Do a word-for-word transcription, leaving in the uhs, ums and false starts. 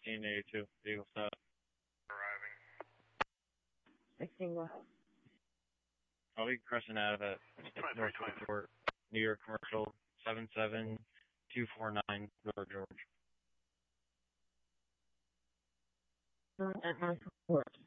sixteen eighty-two, Eagle Stop. Arriving. sixteen what? I'll be crossing out of at North Airport, New York Commercial, seven seven two four nine, North George. At North Airport.